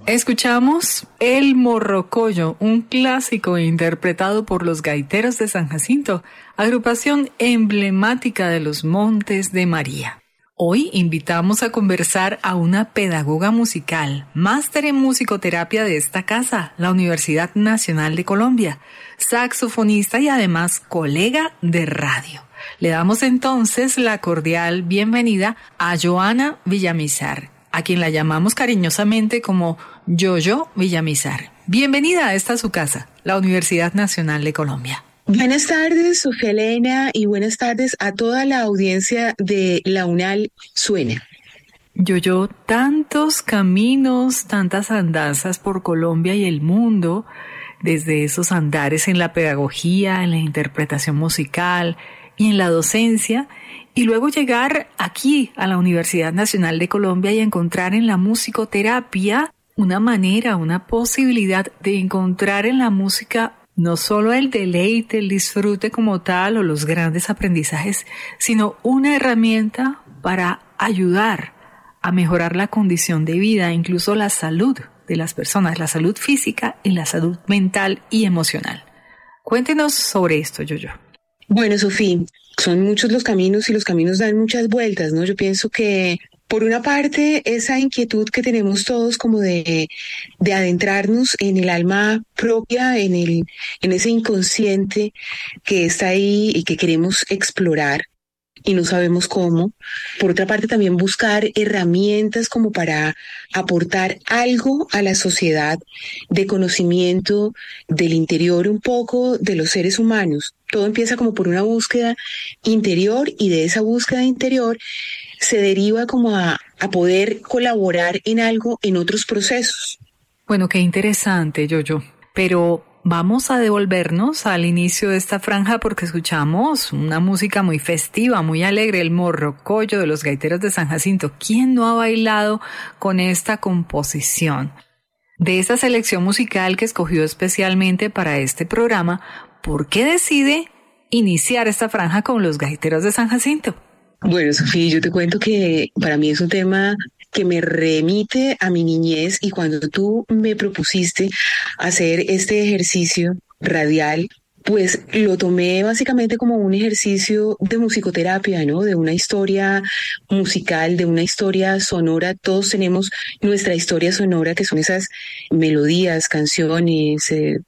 Escuchamos El Morrocoyo, un clásico interpretado por los Gaiteros de San Jacinto, agrupación emblemática de los Montes de María. Hoy invitamos a conversar a una pedagoga musical, máster en musicoterapia de esta casa, la Universidad Nacional de Colombia, saxofonista y además colega de radio. Le damos entonces la cordial bienvenida a Joana Villamizar, a quien la llamamos cariñosamente como Yoyo Villamizar. Bienvenida a esta su casa, la Universidad Nacional de Colombia. Buenas tardes, Sofía Elena, y buenas tardes a toda la audiencia de La UNAL Suena. Yoyo, tantos caminos, tantas andanzas por Colombia y el mundo, desde esos andares en la pedagogía, en la interpretación musical y en la docencia, y luego llegar aquí a la Universidad Nacional de Colombia y encontrar en la musicoterapia una manera, una posibilidad de encontrar en la música no solo el deleite, el disfrute como tal o los grandes aprendizajes, sino una herramienta para ayudar a mejorar la condición de vida, incluso la salud de las personas, la salud física y la salud mental y emocional. Cuéntenos sobre esto, Yoyo. Bueno, Sofía, son muchos los caminos y los caminos dan muchas vueltas, ¿no? Yo pienso que, por una parte, esa inquietud que tenemos todos como de adentrarnos en el alma propia, en ese inconsciente que está ahí y que queremos explorar y no sabemos cómo. Por otra parte, también buscar herramientas como para aportar algo a la sociedad de conocimiento del interior un poco de los seres humanos. Todo empieza como por una búsqueda interior y de esa búsqueda interior se deriva como a poder colaborar en algo en otros procesos. Bueno, qué interesante, Yoyo. Pero vamos a devolvernos al inicio de esta franja porque escuchamos una música muy festiva, muy alegre, el Morrocoyo de los Gaiteros de San Jacinto. ¿Quién no ha bailado con esta composición? De esta selección musical que escogió especialmente para este programa, ¿por qué decide iniciar esta franja con los Gaiteros de San Jacinto? Bueno, Sofía, yo te cuento que para mí es un tema que me remite a mi niñez, y cuando tú me propusiste hacer este ejercicio radial, pues lo tomé básicamente como un ejercicio de musicoterapia, ¿no? De una historia musical, de una historia sonora. Todos tenemos nuestra historia sonora, que son esas melodías, canciones,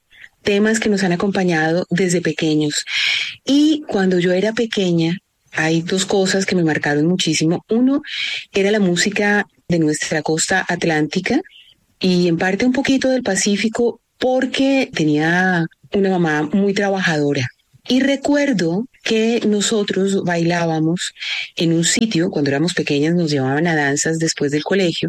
temas que nos han acompañado desde pequeños. Y cuando yo era pequeña, hay dos cosas que me marcaron muchísimo. Uno era la música de nuestra costa atlántica y en parte un poquito del Pacífico, porque tenía una mamá muy trabajadora. Y recuerdo que nosotros bailábamos en un sitio, cuando éramos pequeñas nos llevaban a danzas después del colegio,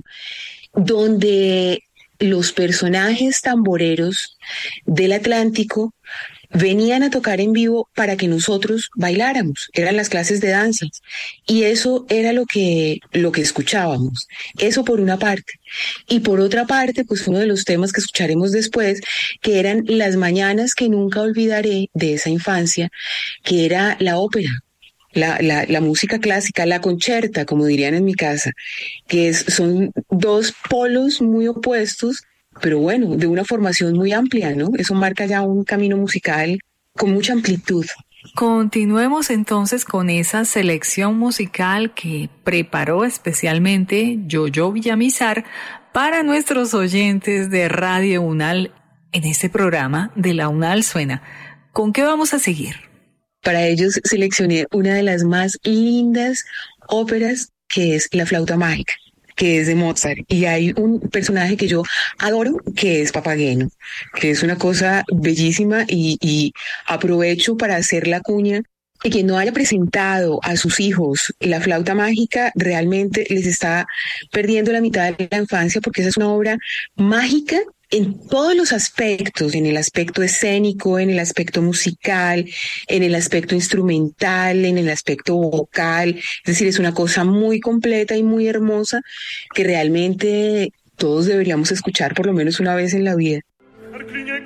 donde los personajes tamboreros del Atlántico venían a tocar en vivo para que nosotros bailáramos. Eran las clases de danzas. Y eso era lo que escuchábamos. Eso por una parte. Y por otra parte, pues uno de los temas que escucharemos después, que eran las mañanas que nunca olvidaré de esa infancia, que era la ópera. La música clásica, la concerta, como dirían en mi casa, que son dos polos muy opuestos, pero bueno, de una formación muy amplia, ¿no? Eso marca ya un camino musical con mucha amplitud. Continuemos entonces con esa selección musical que preparó especialmente Yoyo Villamizar para nuestros oyentes de Radio UNAL en este programa de La UNAL Suena. ¿Con qué vamos a seguir? Para ellos seleccioné una de las más lindas óperas, que es La Flauta Mágica, que es de Mozart, y hay un personaje que yo adoro, que es Papageno, que es una cosa bellísima, y aprovecho para hacer la cuña. Y quien no haya presentado a sus hijos La Flauta Mágica realmente les está perdiendo la mitad de la infancia, porque esa es una obra mágica en todos los aspectos, en el aspecto escénico, en el aspecto musical, en el aspecto instrumental, en el aspecto vocal. Es decir, es una cosa muy completa y muy hermosa que realmente todos deberíamos escuchar por lo menos una vez en la vida.